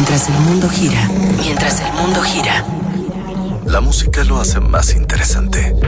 Mientras el mundo gira, mientras el mundo gira. La música lo hace más interesante.